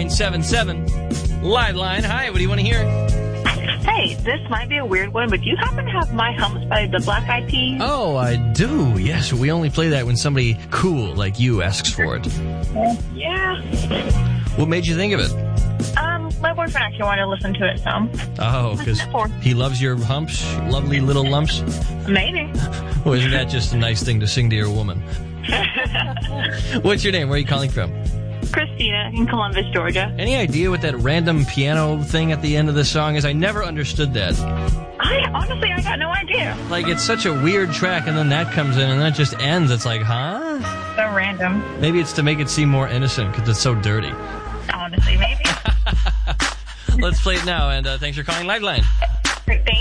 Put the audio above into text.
977. Live line. Hi, what do you want to hear? Hey, this might be a weird one, but do you happen to have My Humps by the Black Eyed Peas? Oh, I do. Yes, we only play that when somebody cool like you asks for it. Yeah. What made you think of it? My boyfriend actually wanted to listen to it, so. Oh, because he loves your humps, lovely little lumps? Maybe. Well, isn't that just a nice thing to sing to your woman? What's your name? Where are you calling from? Christina in Columbus, Georgia. Any idea what that random piano thing at the end of the song is? I never understood that. I got no idea. Like, it's such a weird track, and then that comes in, and then it just ends. It's like, huh? So random. Maybe it's to make it seem more innocent, because it's so dirty. Honestly, maybe. Let's play it now, and thanks for calling Liveline. Thank